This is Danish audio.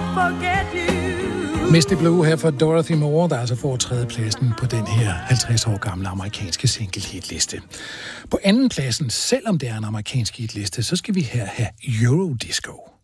forget you. Misty Blue her for Dorothy Moore, der altså får tredjepladsen på den her 50 år gamle amerikanske single-hitliste. På anden pladsen, selvom det er en amerikansk hitliste, så skal vi her have Eurodisco.